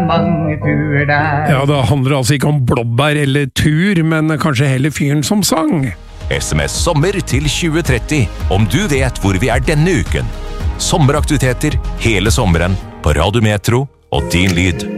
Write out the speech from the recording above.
mange fuer der. Ja, det handler altså ikke om blåbær eller tur, men kanskje heller fyren som sang. SMS sommer til 2030 om du vet hvor vi er denne uken. Sommeraktiviteter hele sommeren på Radio Metro og Din Lyd.